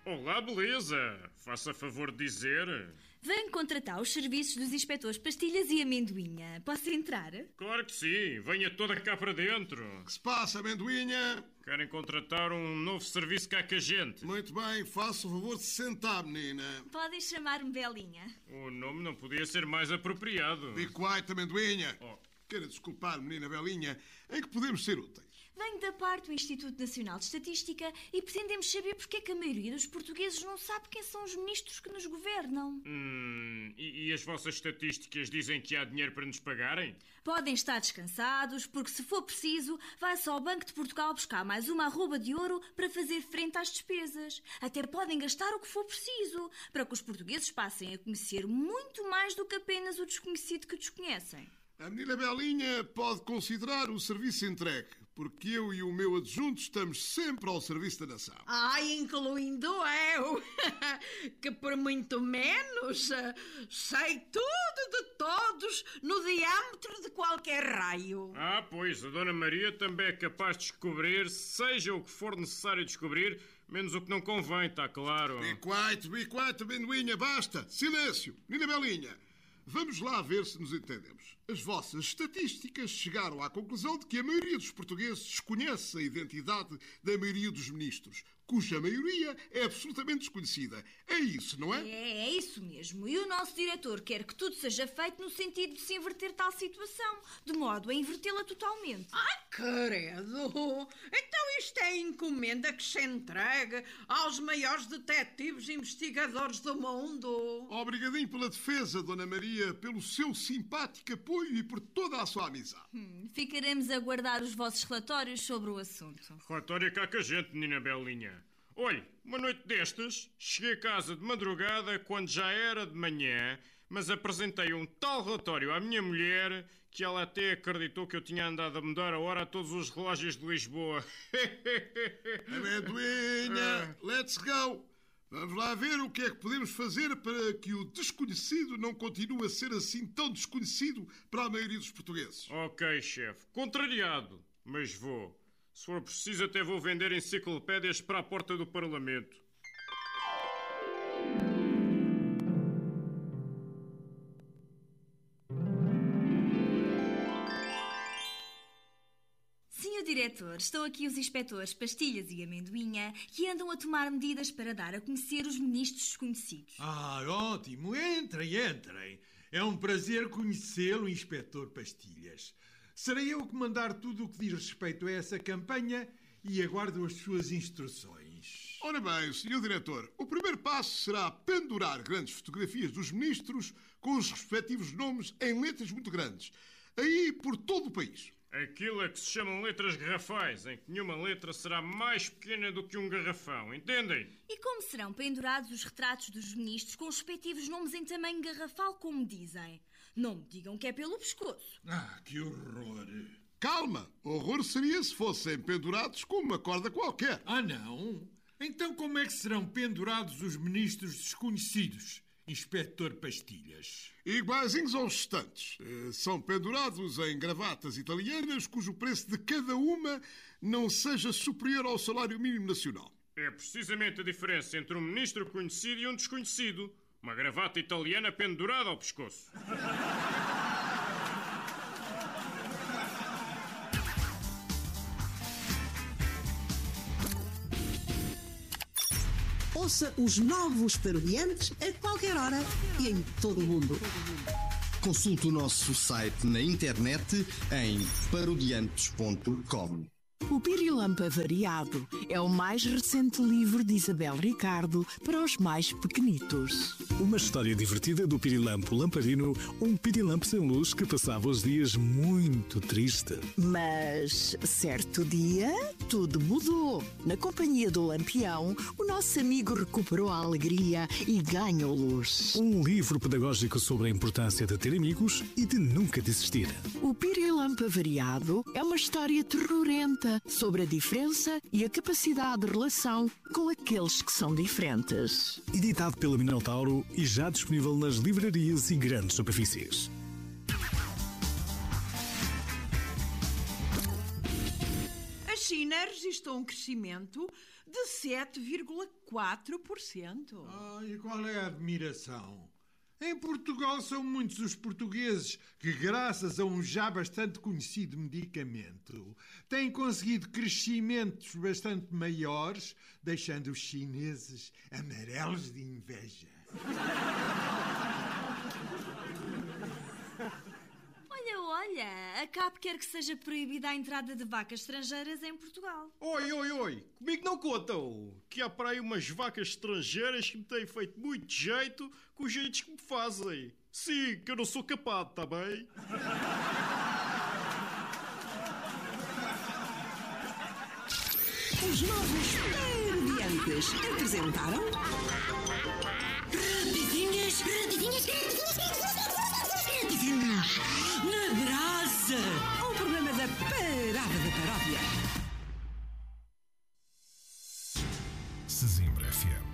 Olá, beleza! Faça favor de dizer. Venho contratar os serviços dos inspetores Pastilhas e Amendoinha. Posso entrar? Claro que sim. Venha toda cá para dentro. O que se passa, amendoinha? Querem contratar um novo serviço cá com a gente? Muito bem, faça o favor de se sentar, menina. Podem chamar-me Belinha. O nome não podia ser mais apropriado. Be quiet, amendoinha. Oh. Quero desculpar, menina Belinha, em que podemos ser úteis? Venho da parte do Instituto Nacional de Estatística e pretendemos saber porque é que a maioria dos portugueses não sabe quem são os ministros que nos governam. E as vossas estatísticas dizem que há dinheiro para nos pagarem? Podem estar descansados, porque se for preciso, vai-se ao Banco de Portugal buscar mais uma arroba de ouro para fazer frente às despesas. Até podem gastar o que for preciso, para que os portugueses passem a conhecer muito mais do que apenas o desconhecido que desconhecem. A menina Belinha pode considerar o serviço entregue, porque eu e o meu adjunto estamos sempre ao serviço da nação. Ai, incluindo eu, que por muito menos sei tudo de todos no diâmetro de qualquer raio. Ah, pois, a Dona Maria também é capaz de descobrir, seja o que for necessário descobrir, menos o que não convém, está claro. Be quiet, amendoinha, basta! Silêncio! Menina Belinha! Vamos lá ver se nos entendemos. As vossas estatísticas chegaram à conclusão de que a maioria dos portugueses desconhece a identidade da maioria dos ministros, cuja maioria é absolutamente desconhecida. É isso, não é? É isso mesmo. E o nosso diretor quer que tudo seja feito no sentido de se inverter tal situação, de modo a invertê-la totalmente. Ai, credo! Então isto é encomenda que se entrega aos maiores detetives e investigadores do mundo. Obrigadinho pela defesa, Dona Maria, pelo seu simpático apoio e por toda a sua amizade. Ficaremos a aguardar os vossos relatórios sobre o assunto. Relatório cá com a gente, menina Belinha. Olhe, uma noite destas, cheguei a casa de madrugada quando já era de manhã, mas apresentei um tal relatório à minha mulher que ela até acreditou que eu tinha andado a mudar a hora a todos os relógios de Lisboa. Amendoinha, let's go! Vamos lá ver o que é que podemos fazer para que o desconhecido não continue a ser assim tão desconhecido para a maioria dos portugueses. Ok, chefe. Contrariado, mas vou. Se for preciso, até vou vender enciclopédias para a porta do Parlamento. Senhor diretor, estão aqui os inspetores Pastilhas e Amendoinha que andam a tomar medidas para dar a conhecer os ministros desconhecidos. Ah, ótimo. Entrem. É um prazer conhecê-lo, inspetor Pastilhas. Serei eu que mandar tudo o que diz respeito a essa campanha e aguardo as suas instruções. Ora bem, Sr. Diretor, o primeiro passo será pendurar grandes fotografias dos ministros com os respectivos nomes em letras muito grandes, aí por todo o país. Aquilo é que se chamam letras garrafais, em que nenhuma letra será mais pequena do que um garrafão, entendem? E como serão pendurados os retratos dos ministros com os respectivos nomes em tamanho garrafal, como dizem? Não me digam que é pelo pescoço. Ah, que horror! Calma, horror seria se fossem pendurados com uma corda qualquer. Ah, não? Então como é que serão pendurados os ministros desconhecidos, inspetor Pastilhas? Iguaizinhos aos estantes. São pendurados em gravatas italianas cujo preço de cada uma não seja superior ao salário mínimo nacional. É precisamente a diferença entre um ministro conhecido e um desconhecido. Uma gravata italiana pendurada ao pescoço. Ouça os novos Parodiantes a qualquer hora e em todo o mundo. Consulte o nosso site na internet em parodiantes.com. O Pirilampo Variado é o mais recente livro de Isabel Ricardo para os mais pequenitos. Uma história divertida do Pirilampo Lamparino, um pirilampo sem luz que passava os dias muito triste. Mas, certo dia, tudo mudou. Na companhia do Lampião, o nosso amigo recuperou a alegria e ganhou luz. Um livro pedagógico sobre a importância de ter amigos e de nunca desistir. O Pirilampo Variado é uma história terrorenta sobre a diferença e a capacidade de relação com aqueles que são diferentes. Editado pela Minotauro e já disponível nas livrarias e grandes superfícies. A China China registrou um crescimento de 7,4%. E qual é a admiração? Em Portugal são muitos os portugueses que, graças a um já bastante conhecido medicamento, têm conseguido crescimentos bastante maiores, deixando os chineses amarelos de inveja. Olha, a CAP quer que seja proibida a entrada de vacas estrangeiras em Portugal. Oi, comigo não contam. Que há para aí umas vacas estrangeiras que me têm feito muito jeito com os jeitos que me fazem. Sim, que eu não sou capaz, tá bem? Os novos parodiantes apresentaram... Rapidinhas na brasa. Um programa da Parada da Paródia. Sesimbra FM.